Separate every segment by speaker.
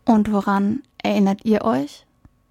Speaker 1: Und woran erinnert ihr euch?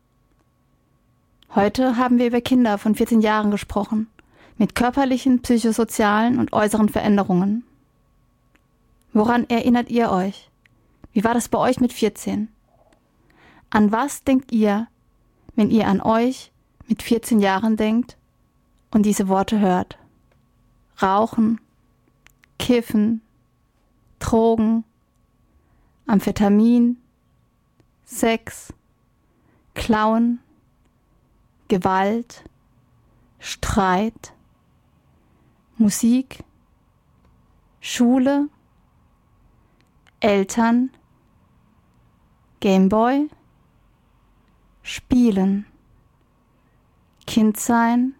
Speaker 1: Heute haben wir über Kinder von 14 Jahren gesprochen, mit körperlichen, psychosozialen und äußeren Veränderungen. Woran erinnert ihr euch? Wie war das bei euch mit 14? An was denkt ihr, wenn ihr an euch mit 14 Jahren denkt und diese Worte hört? Rauchen, Kiffen, Drogen, Amphetamin, Sex, Klauen, Gewalt, Streit, Musik, Schule, Eltern, Gameboy, Spielen, Kind sein,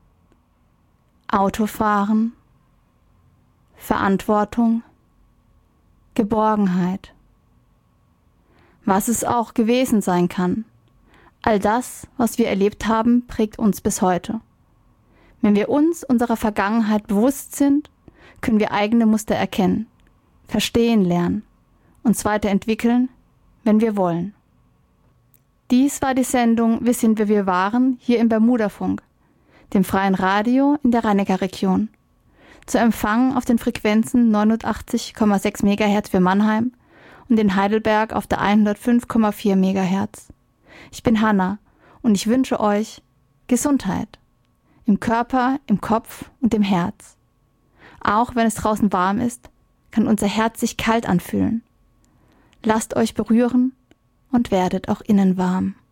Speaker 1: Autofahren, Verantwortung, Geborgenheit. Was es auch gewesen sein kann. All das, was wir erlebt haben, prägt uns bis heute. Wenn wir uns unserer Vergangenheit bewusst sind, können wir eigene Muster erkennen, verstehen lernen, uns weiterentwickeln, wenn wir wollen. Dies war die Sendung Wir sind, wer wir waren, hier im Bermudafunk, dem freien Radio in der Rhein-Neckar-Region. Zu empfangen auf den Frequenzen 89,6 MHz für Mannheim und in Heidelberg auf der 105,4 MHz. Ich bin Hanna und ich wünsche euch Gesundheit. Im Körper, im Kopf und im Herz. Auch wenn es draußen warm ist, kann unser Herz sich kalt anfühlen. Lasst euch berühren und werdet auch innen warm.